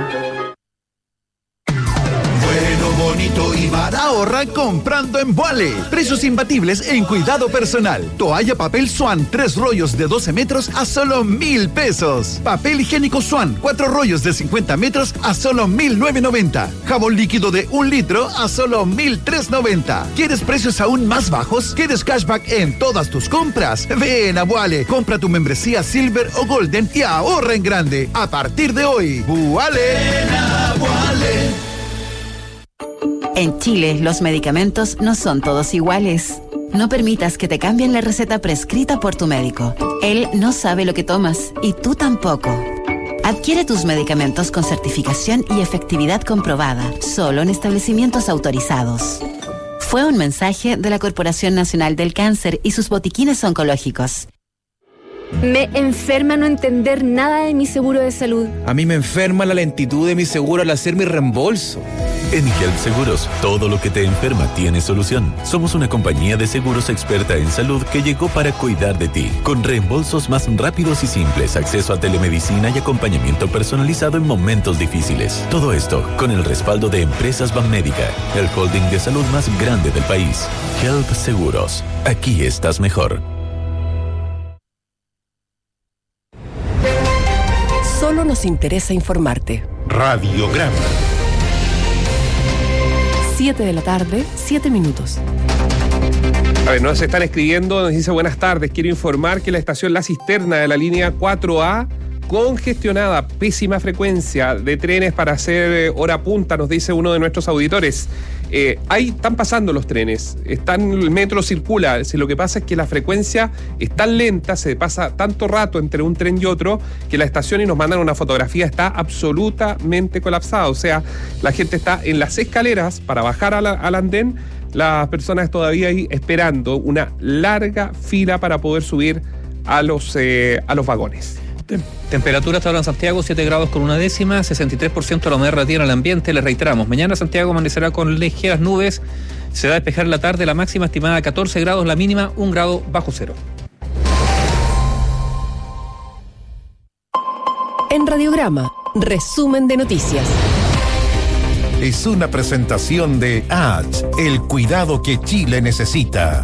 Bonito y barato. Ahorra comprando en Vuale. Precios imbatibles en cuidado personal. Toalla papel Swan, 3 rollos de 12 metros a solo 1,000 pesos. Papel higiénico Swan, 4 rollos de 50 metros a solo 1,990. Jabón líquido de 1 litro a solo 1,390. ¿Quieres precios aún más bajos? ¿Quieres cashback en todas tus compras? Ven a Vuale. Compra tu membresía Silver o Golden y ahorra en grande. A partir de hoy, Vuale. Ven a Vuale. En Chile, los medicamentos no son todos iguales. No permitas que te cambien la receta prescrita por tu médico. Él no sabe lo que tomas y tú tampoco. Adquiere tus medicamentos con certificación y efectividad comprobada, solo en establecimientos autorizados. Fue un mensaje de la Corporación Nacional del Cáncer y sus botiquines oncológicos. Me enferma no entender nada de mi seguro de salud. A mí me enferma la lentitud de mi seguro al hacer mi reembolso. En Help Seguros, todo lo que te enferma tiene solución. Somos una compañía de seguros experta en salud que llegó para cuidar de ti, con reembolsos más rápidos y simples, acceso a telemedicina y acompañamiento personalizado en momentos difíciles. Todo esto con el respaldo de Empresas Banmédica, el holding de salud más grande del país. Help Seguros, aquí estás mejor. Solo nos interesa informarte. Radiograma. 7 de la tarde, 7 minutos. A ver, nos están escribiendo, nos dice buenas tardes, quiero informar que la estación La Cisterna de la línea 4A congestionada, pésima frecuencia de trenes para hacer hora punta, nos dice uno de nuestros auditores. Ahí están pasando los trenes, el metro circula, si lo que pasa es que la frecuencia es tan lenta, se pasa tanto rato entre un tren y otro, que la estación, y nos mandan una fotografía, está absolutamente colapsada. O sea, la gente está en las escaleras para bajar al andén, las personas todavía ahí esperando una larga fila para poder subir a los vagones. Temperatura hasta ahora en Santiago, 7 grados con 1/10, 63% de la humedad relativa en el ambiente. Les reiteramos, mañana Santiago amanecerá con ligeras nubes, se va a despejar en la tarde, la máxima estimada 14 grados, la mínima 1 grado bajo cero. En Radiograma, resumen de noticias. Es una presentación de ADS, el cuidado que Chile necesita.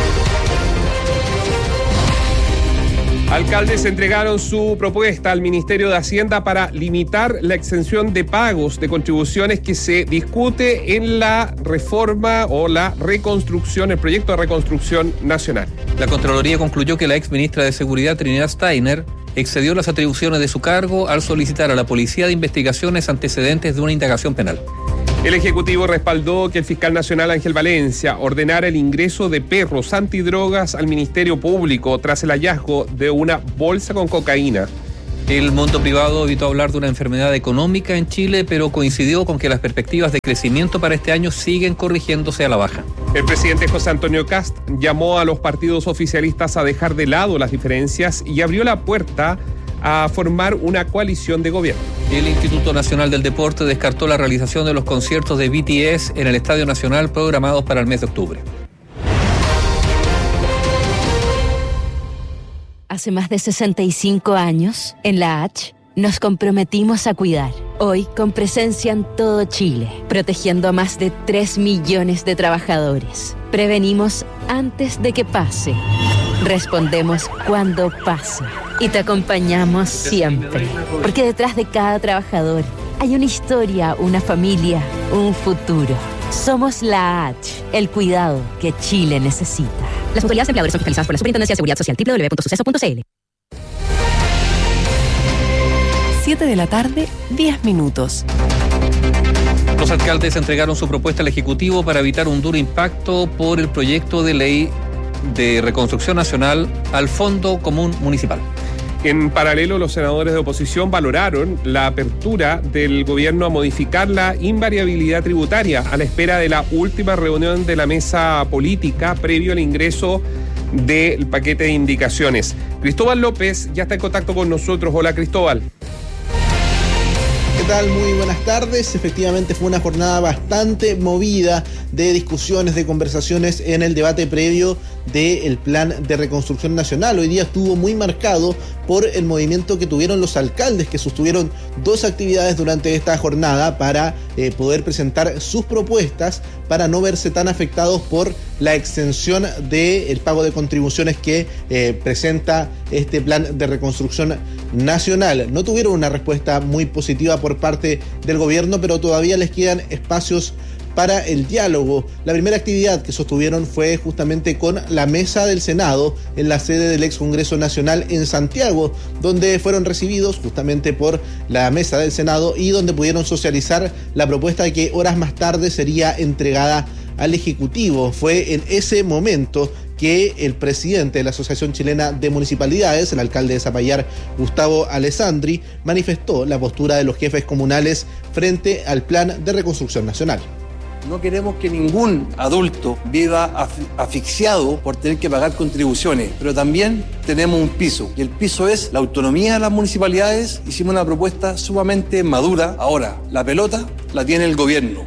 Alcaldes entregaron su propuesta al Ministerio de Hacienda para limitar la exención de pagos de contribuciones que se discute en la reforma o la reconstrucción, el proyecto de reconstrucción nacional. La Contraloría concluyó que la ex ministra de Seguridad, Trinidad Steiner, excedió las atribuciones de su cargo al solicitar a la Policía de Investigaciones antecedentes de una indagación penal. El Ejecutivo respaldó que el fiscal nacional Ángel Valencia ordenara el ingreso de perros antidrogas al Ministerio Público tras el hallazgo de una bolsa con cocaína. El mundo privado evitó hablar de una enfermedad económica en Chile, pero coincidió con que las perspectivas de crecimiento para este año siguen corrigiéndose a la baja. El presidente José Antonio Kast llamó a los partidos oficialistas a dejar de lado las diferencias y abrió la puerta a formar una coalición de gobierno. El Instituto Nacional del Deporte descartó la realización de los conciertos de BTS en el Estadio Nacional programados para el mes de octubre. Hace más de 65 años, en la H, nos comprometimos a cuidar. Hoy, con presencia en todo Chile, protegiendo a más de 3 millones de trabajadores. Prevenimos antes de que pase. Respondemos cuando pasa. Y te acompañamos siempre. Porque detrás de cada trabajador hay una historia, una familia, un futuro. Somos la H, el cuidado que Chile necesita. Las autoridades empleadoras son fiscalizadas por la Superintendencia de Seguridad Social, www.suceso.cl. 7 de la tarde, 10 minutos. Los alcaldes entregaron su propuesta al Ejecutivo para evitar un duro impacto por el proyecto de ley de reconstrucción nacional al Fondo Común Municipal. En paralelo, los senadores de oposición valoraron la apertura del gobierno a modificar la invariabilidad tributaria a la espera de la última reunión de la mesa política previo al ingreso del paquete de indicaciones. Cristóbal López ya está en contacto con nosotros. Hola, Cristóbal. ¿Qué tal? Muy buenas tardes. Efectivamente fue una jornada bastante movida de discusiones, de conversaciones en el debate previo del plan de reconstrucción nacional. Hoy día estuvo muy marcado por el movimiento que tuvieron los alcaldes, que sostuvieron 2 actividades durante esta jornada para poder presentar sus propuestas para no verse tan afectados por la exención del pago de contribuciones que presenta este plan de reconstrucción nacional. No tuvieron una respuesta muy positiva por parte del gobierno, pero todavía les quedan espacios para el diálogo. La primera actividad que sostuvieron fue justamente con la mesa del Senado en la sede del ex Congreso Nacional en Santiago, donde fueron recibidos justamente por la mesa del Senado y donde pudieron socializar la propuesta que horas más tarde sería entregada al Ejecutivo. Fue en ese momento que el presidente de la Asociación Chilena de Municipalidades, el alcalde de Zapallar, Gustavo Alessandri, manifestó la postura de los jefes comunales frente al plan de reconstrucción nacional. No queremos que ningún adulto viva asfixiado por tener que pagar contribuciones, pero también tenemos un piso, y el piso es la autonomía de las municipalidades. Hicimos una propuesta sumamente madura. Ahora, la pelota la tiene el gobierno.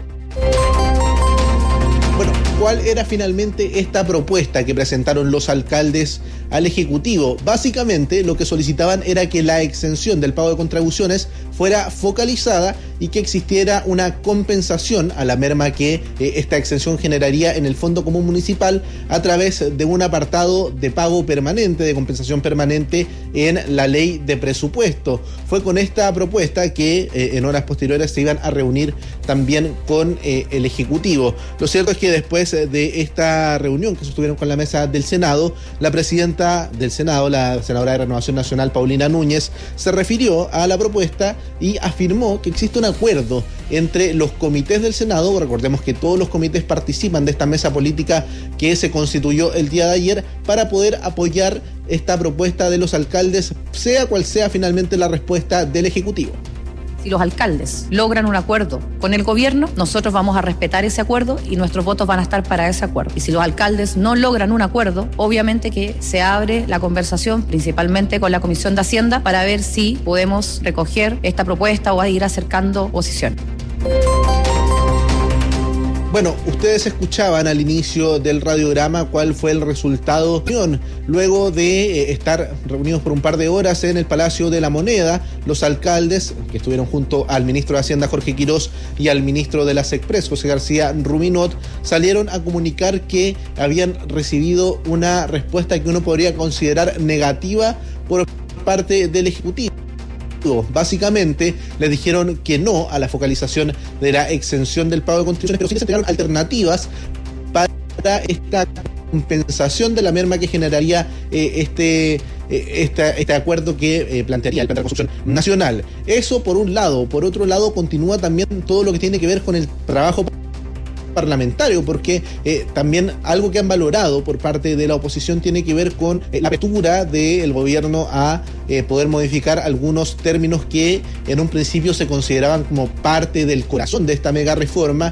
Bueno, ¿cuál era finalmente esta propuesta que presentaron los alcaldes al Ejecutivo? Básicamente lo que solicitaban era que la exención del pago de contribuciones fuera focalizada y que existiera una compensación a la merma que esta exención generaría en el Fondo Común Municipal a través de un apartado de pago permanente, de compensación permanente en la ley de presupuesto. Fue con esta propuesta que en horas posteriores se iban a reunir también con el Ejecutivo. Lo cierto es que después de esta reunión que sostuvieron con la mesa del Senado, la presidenta del Senado, la senadora de Renovación Nacional, Paulina Núñez, se refirió a la propuesta y afirmó que existe un acuerdo entre los comités del Senado. Recordemos que todos los comités participan de esta mesa política que se constituyó el día de ayer para poder apoyar esta propuesta de los alcaldes, sea cual sea finalmente la respuesta del Ejecutivo. Si los alcaldes logran un acuerdo con el gobierno, nosotros vamos a respetar ese acuerdo y nuestros votos van a estar para ese acuerdo. Y si los alcaldes no logran un acuerdo, obviamente que se abre la conversación, principalmente con la Comisión de Hacienda, para ver si podemos recoger esta propuesta o ir acercando posición. Bueno, ustedes escuchaban al inicio del radiograma cuál fue el resultado luego de estar reunidos por un par de horas en el Palacio de la Moneda. Los alcaldes, que estuvieron junto al ministro de Hacienda Jorge Quirós y al ministro de las Express José García Ruminot, salieron a comunicar que habían recibido una respuesta que uno podría considerar negativa por parte del Ejecutivo. Básicamente les dijeron que no a la focalización de la exención del pago de contribuciones, pero sí les entregaron alternativas para esta compensación de la merma que generaría este acuerdo que plantearía el Plan de Reconstrucción Nacional. Eso por un lado. Por otro lado, continúa también todo lo que tiene que ver con el trabajo parlamentario, porque también algo que han valorado por parte de la oposición tiene que ver con la apertura del gobierno a poder modificar algunos términos que en un principio se consideraban como parte del corazón de esta mega reforma